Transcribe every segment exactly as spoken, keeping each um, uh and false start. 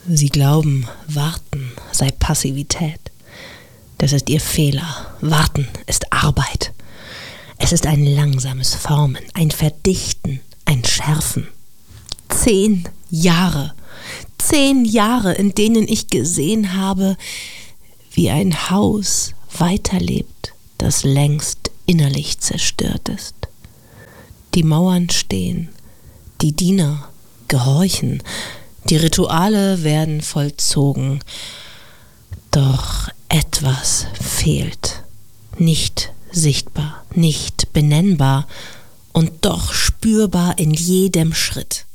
Sie glauben, warten sei Passivität. Das ist Ihr Fehler. Warten ist Arbeit. Es ist ein langsames Formen, ein Verdichten, ein Schärfen. Zehn Jahre. Zehn Jahre, in denen ich gesehen habe, wie ein Haus weiterlebt, das längst innerlich zerstört ist. Die Mauern stehen, die Diener gehorchen, die Rituale werden vollzogen, doch etwas fehlt, nicht sichtbar, nicht benennbar und doch spürbar in jedem Schritt.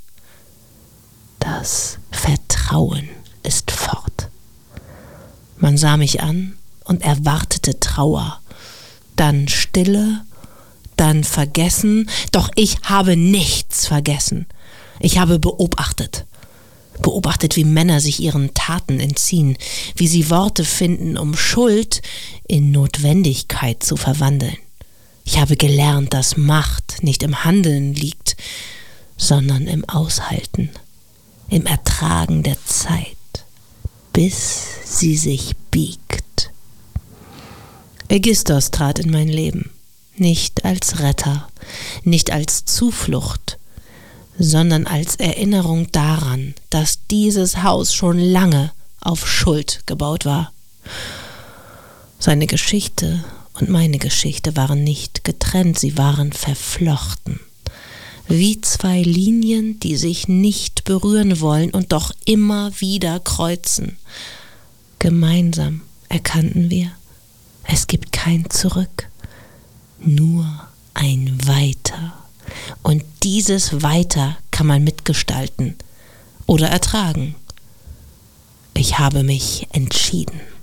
Das Vertrauen ist fort. Man sah mich an und erwartete Trauer, dann Stille, dann Vergessen, doch ich habe nichts vergessen. Ich habe beobachtet. Beobachtet, wie Männer sich ihren Taten entziehen, wie sie Worte finden, um Schuld in Notwendigkeit zu verwandeln. Ich habe gelernt, dass Macht nicht im Handeln liegt, sondern im Aushalten, im Ertragen der Zeit, bis sie sich biegt. Ägisthos trat in mein Leben, nicht als Retter, nicht als Zuflucht, sondern als Erinnerung daran, dass dieses Haus schon lange auf Schuld gebaut war. Seine Geschichte und meine Geschichte waren nicht getrennt, sie waren verflochten. Wie zwei Linien, die sich nicht berühren wollen und doch immer wieder kreuzen. Gemeinsam erkannten wir, es gibt kein Zurück, nur ein Weiter. Und dieses Weiter kann man mitgestalten oder ertragen. Ich habe mich entschieden.